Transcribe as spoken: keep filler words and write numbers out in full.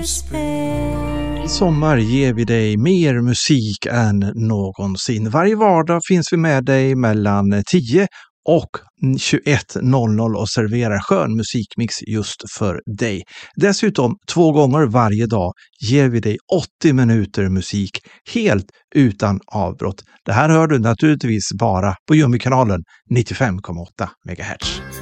spel. I sommar ger vi dig mer musik än någonsin. Varje vardag finns vi med dig mellan tio och tjugoett noll noll och serverar skön musikmix just för dig. Dessutom två gånger varje dag ger vi dig åttio minuter musik helt utan avbrott. Det här hör du naturligtvis bara på Jummikanalen nittiofem komma åtta megahertz.